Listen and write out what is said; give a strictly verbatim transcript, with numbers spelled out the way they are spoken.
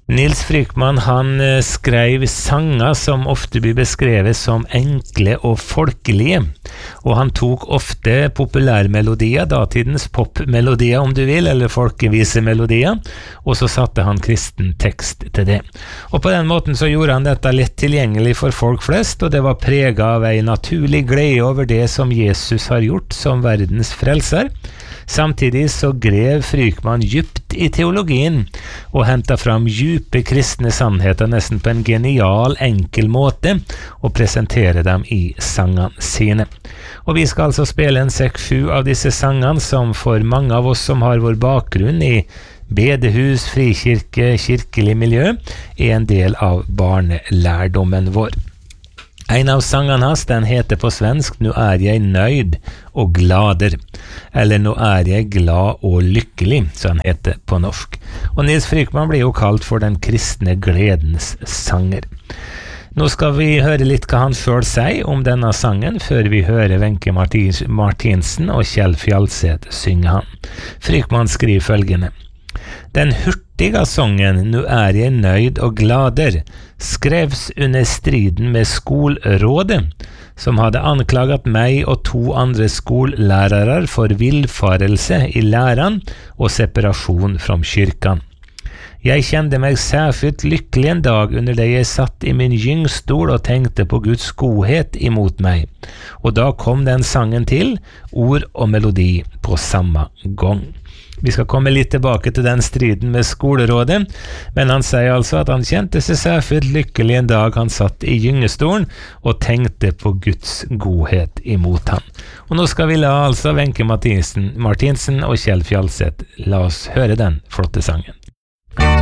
Nils Frykman han skrev sanger som ofte blir beskrevet som enkle og folkelige, og han tok ofte populærmelodier, datidens popmelodier om du vil, eller folkevisemelodier, og så satte han kristen tekst til det. Og på den måten så gjorde han dette lett tilgjengelig for folk flest, og det var preget av en naturlig glede over det som Jesus har gjort som verdens frelser. Samtidig så grev Frykman djupt i teologien og hentet fram djupe kristne sannheter nesten på en genial, enkel måte og presentere dem i sangene sine. Og vi skal altså spille en seks-sju av disse sangene som for mange av oss som har vår bakgrunn i bedehus, frikirke, kirkelig miljø, er en del av barnelærdommen vår. En av sangene hans, den heter på svensk «Nå er jeg nøyd og glader», eller «Nå er jeg glad og lykkelig», så han heter på norsk. Og Nils Frykman blir jo kalt for den kristne gledens sanger. Nå skal vi høre litt hva han selv sier om denne sangen, før vi hører Wenche Martinsen og Kjell Fjaldseth synge han. Frykman skriver følgende: Den hurtiga sången «Nu är jag nöjd och glader» skrevs under striden med skolrådet, som hade anklagat mig och två andra skollärare för villfarelse i läran och separation från kyrkan. Jag kände mig särskilt lycklig en dag under det jag satt i min gyngstol och tänkte på Guds godhet emot mig. Och då kom den sangen till, ord och melodi på samma gång. Vi skal komme litt tilbake til den striden med skolerådet, men han sier altså at han kjente seg særskilt lykkelig en dag han satt i gyngestolen og tenkte på Guds godhet imot han. Og nå skal vi la altså Wenche Martinsen, Martinsen og Kjell Fjaldseth la oss høre den flotte sangen.